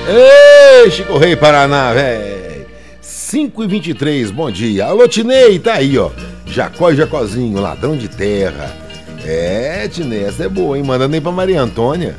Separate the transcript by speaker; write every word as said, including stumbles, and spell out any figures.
Speaker 1: Ei, Chico Rei Paraná, velho. cinco e vinte e três, bom dia. Alô, Tinei, tá aí, ó. Jacó e Jacozinho, ladrão de terra. É, Tinei, essa é boa, hein? Manda nem pra Maria Antônia.